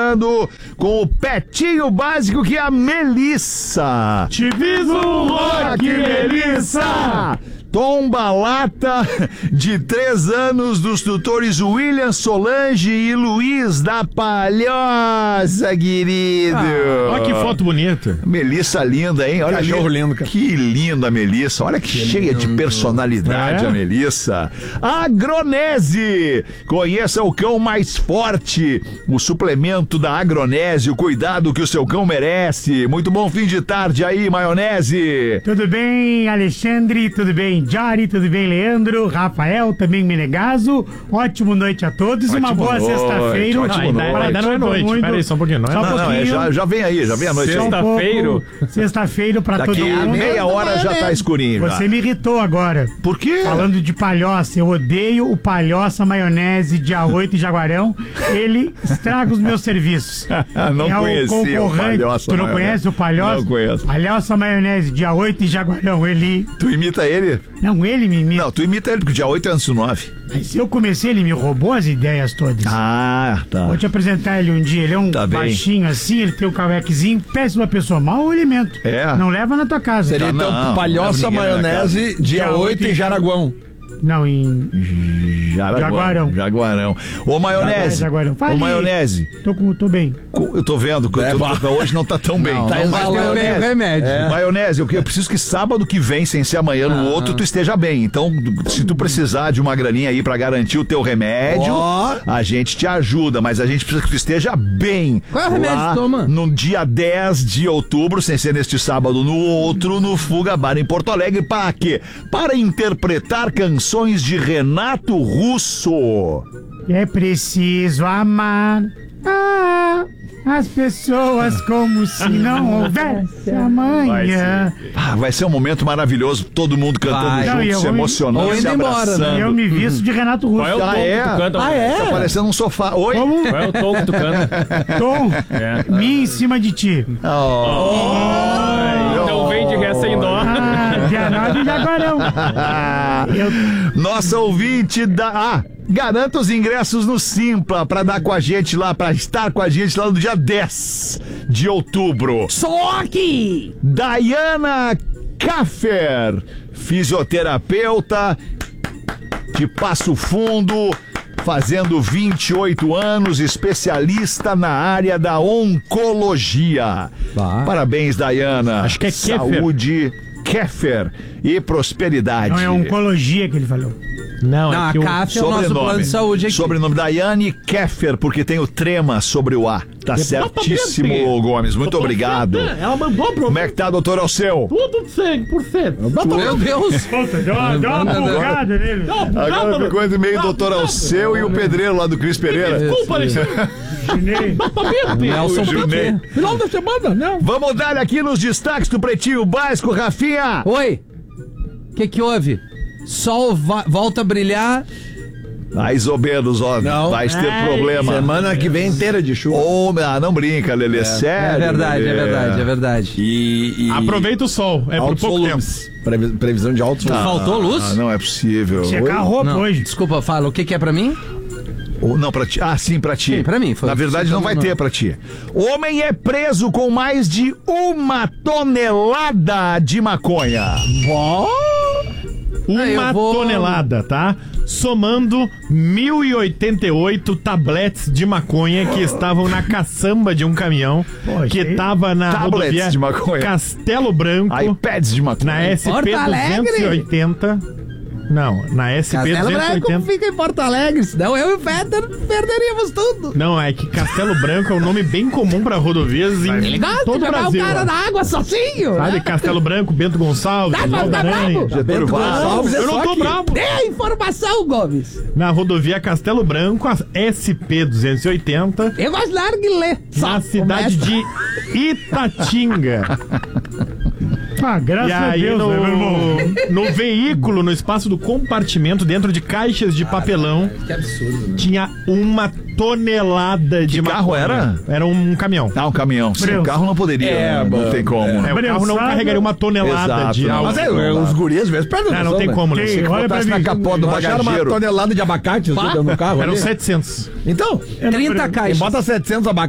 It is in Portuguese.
chegando com o Pretinho Básico, que é a Melissa. Te fiz um rock, Melissa! Tomba lata de 3 anos dos tutores William Solange e Luiz da Palhoça, querido. Olha que foto bonita. Melissa linda, hein? Olha Cachorro lindo, cara. Que linda a Melissa. Olha que cheia de personalidade a Melissa. Agronese. Conheça o cão mais forte. O suplemento da Agronese. O cuidado que o seu cão merece. Muito bom fim de tarde aí, maionese. Tudo bem, Alexandre? Tudo bem, Jari? Tudo bem, Leandro? Rafael, também Menegaso. Ótimo noite a todos e uma boa sexta-feira. Ainda não é noite. Peraí, só um pouquinho. Já vem aí, já vem a noite. Sexta-feira pra todo Daqui mundo. meia hora já tá escurinho. Você me irritou agora. Por quê? Falando de Palhoça, eu odeio o Palhoça Maionese dia 8 em Jaguarão. Ele estraga os meus serviços. Não conhecia o Palhoça. Tu não conhece o Palhoça? Não conheço. Palhoça Maionese dia 8 em Jaguarão. Ele... Tu imita ele? Não, ele me imita. Não, tu imita ele, porque dia 8 é antes do 9. Mas eu comecei, ele me roubou as ideias todas. Ah, tá. Vou te apresentar ele um dia. Ele é um baixinho assim, ele tem um cavequezinho, péssima pessoa, mau alimento. É. Não leva na tua casa. Seria então Palhoça Maionese, dia 8 em Jaraguão. Não, em Jaguarão. Ô, maionese. Jaguarão. Ô, maionese. Tô bem. Eu tô vendo que hoje não tá tão bem. Tá exalando meio remédio. Maionese, eu preciso que sábado que vem, sem ser amanhã no outro, tu esteja bem. Então, se tu precisar de uma graninha aí pra garantir o teu remédio, a gente te ajuda, mas a gente precisa que tu esteja bem. Qual é o remédio que toma? No dia 10 de outubro, sem ser neste sábado, no outro, no Fuga Bar em Porto Alegre. Para quê? Para interpretar canções de Renato Russo. É preciso amar as pessoas como se não houvesse amanhã. Vai ser um momento maravilhoso, todo mundo cantando junto, se emocionando, se abraçando. Eu me visto de Renato Russo. Qual é o tom que tu canta? Tá parecendo um sofá. Oi? Como? Qual é o tom que tu canta? Tom, me em cima de ti. Então vem de ré sem dó. Dia 9 de Jaguarão. Nossa ouvinte garanta os ingressos no Simpla pra dar com a gente lá, pra estar com a gente lá no dia 10 de outubro. Só que Dayana Kaffer, fisioterapeuta de Passo Fundo, fazendo 28 anos, especialista na área da oncologia. Parabéns, Dayana. Acho que é Keffer. Saúde, Keffer e prosperidade. Não, é oncologia que ele falou. Não, a CAF é o nosso plano de saúde aqui. Sobrenome Daiane Keffer, porque tem o trema sobre o A. Tá certíssimo, Gomes. Muito obrigado. Ela mandou pro... Como é que tá, doutor Alceu? Tudo 100%. Meu Deus. Puta, deu uma bugada nele. Agora ficou entre meio o doutor Alceu e o pedreiro lá do Cris Pereira. Desculpa, Alexandre. Nelson Piquet. Final da semana, não. Vamos dar aqui nos destaques do Pretinho Básico, Rafinha. Oi. O que houve? Sol volta a brilhar. Mais ou menos, ó. Não. Vai ter problema. Semana que vem inteira de chuva. Não brinca, Lelê. Sério. É verdade. E aproveita o sol. É por pouco tempo. Previsão de altos volumes. Faltou luz? Não é possível. Checar a roupa hoje. Desculpa, fala. O que é pra mim? Não, pra ti. Sim, pra ti. Sim, pra mim. Na verdade, não vai ter pra ti. Homem é preso com mais de 1 tonelada de maconha. Uma tonelada, tá? Somando 1.088 tabletes de maconha que estavam na caçamba de um caminhão que tava na rodovia de maconha. Castelo Branco, iPads de maconha. na SP-280. Não, na Castelo Branco SP-280. fica em Porto Alegre, senão eu e o Peter perderíamos tudo. Não, é que Castelo Branco é um nome bem comum pra rodovias em todo o Brasil. O cara na água sozinho. Sabe, Castelo Branco, Bento Gonçalves, Valdo Aranha. Getúlio Vargas. Eu não tô bravo. Dê a informação, Gomes. Na rodovia Castelo Branco, a SP-280, Eu mais largo e lê. na cidade de Itatinga. Graças E a aí, Deus, né, meu irmão? no veículo, no espaço do compartimento, dentro de caixas de papelão, Que absurdo, né? tinha 1 tonelada de carro maconha. era? Era um caminhão. Um caminhão. Sim, o carro não poderia. Não tem como. O carro não carregaria 1 tonelada Exato, de não. álcool. Mas os gurias mesmo perdem Não tem como, né? Olha pra mim. Na capota do Baixaram uma bagageiro. tonelada de abacate no carro. Eram ali. 700. Então, 30 caixas. Bota 700 abacates.